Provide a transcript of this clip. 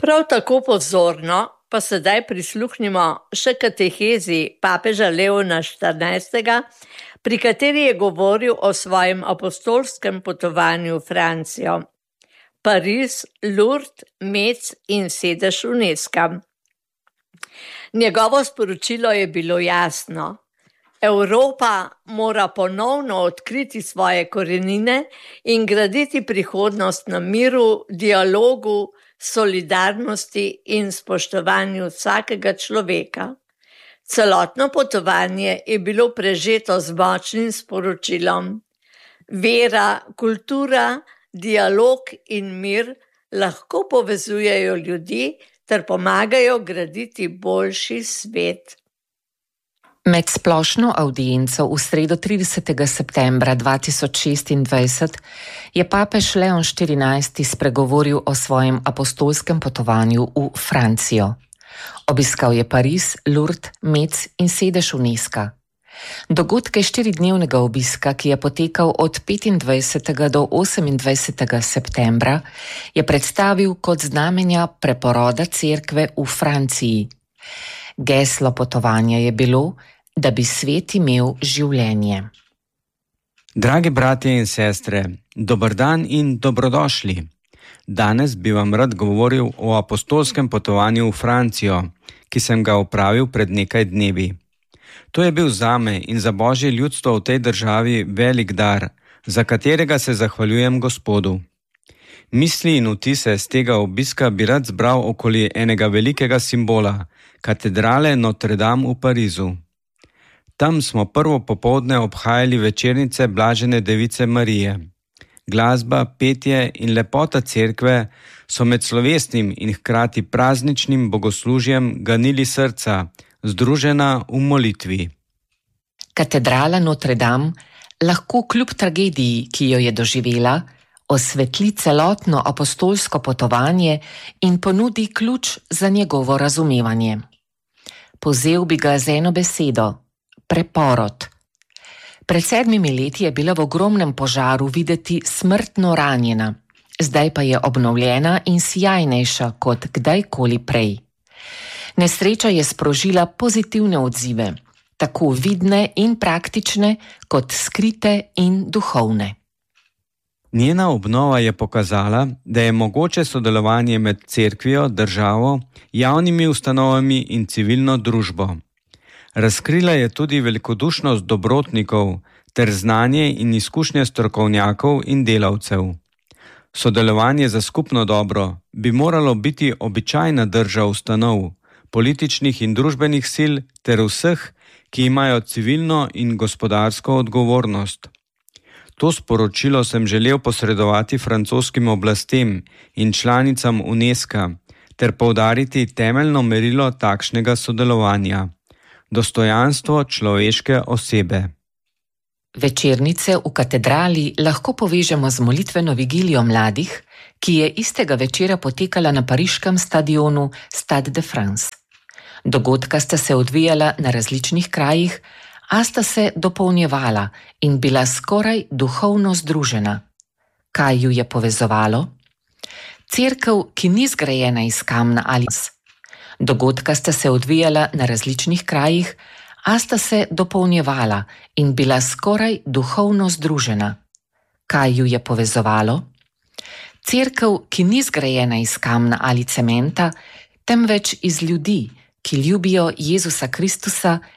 Prav tako pozorno pa sedaj prisluhnimo še katehezi papeža Leona XIV, pri kateri je govoril o svojem apostolskem potovanju v Francijo. Pariz, Lourdes, Metz in sedež Unesca. Njegovo sporočilo je bilo jasno. Evropa mora ponovno odkriti svoje korenine in graditi prihodnost na miru, dialogu, solidarnosti in spoštovanju vsakega človeka. Celotno potovanje je bilo prežeto z močnim sporočilom. Vera, kultura, dialog in mir lahko povezujejo ljudi ter pomagajo graditi boljši svet. Med splošno avdienco v sredo 30. septembra 2026 je papež Leon XIV spregovoril o svojem apostolskem potovanju v Francijo. Obiskal je Pariz, Lourdes, Metz in sedež Unesca. Dogodke 4-dnevnega obiska, ki je potekal od 25. do 28. septembra, je predstavil kot znamenja preporoda cerkve v Franciji. Geslo potovanja je bilo, da bi svet imel življenje. Dragi bratje in sestre, dober dan in dobrodošli. Danes bi vam rad govoril o apostolskem potovanju v Francijo, ki sem ga opravil pred nekaj dnevi. To je bil zame in za Božje ljudstvo v tej državi velik dar, za katerega se zahvaljujem Gospodu. Misli in vtise z tega obiska bi rad zbral okoli enega velikega simbola, katedrale Notre Dame v Parizu. Tam smo prvo popoldne obhajali večernice Blažene Device Marije. Glasba, petje in lepota cerkve so med slovesnim in hkrati prazničnim bogoslužjem ganili srca, združena v molitvi. Katedrala Notre Dame lahko kljub tragediji, ki jo je doživela, osvetli celotno apostolsko potovanje in ponudi ključ za njegovo razumevanje. Povzel bi ga z eno besedo: preporod. Pred 7 leti je bila v ogromnem požaru videti smrtno ranjena, zdaj pa je obnovljena in sijajnejša kot kdajkoli prej. Nesreča je sprožila pozitivne odzive, tako vidne in praktične, kot skrite in duhovne. Njena obnova je pokazala, da je mogoče sodelovanje med cerkvijo, državo, javnimi ustanovami in civilno družbo. Razkrila je tudi velikodušnost dobrotnikov ter znanje in izkušnje strokovnjakov in delavcev. Sodelovanje za skupno dobro bi moralo biti običajna drža ustanov, političnih in družbenih sil ter vseh, ki imajo civilno in gospodarsko odgovornost. To sporočilo sem želel posredovati francoskim oblastem in članicam Unesca ter poudariti temeljno merilo takšnega sodelovanja: dostojanstvo človeške osebe. Večernice v katedrali lahko povežemo z molitveno vigilijo mladih, ki je istega večera potekala na pariškem stadionu Stade de France. Dogodka sta se odvijala na različnih krajih, a sta se dopolnjevala in bila skoraj duhovno združena. Kaj ju je povezovalo? Cerkev, ki ni zgrajena iz kamna ali Dogodka sta se odvijala na različnih krajih, a sta se dopolnjevala in bila skoraj duhovno združena. Kaj ju je povezovalo? Cerkev, ki ni zgrajena iz kamna ali cementa, temveč iz ljudi, ki ljubijo Jezusa Kristusa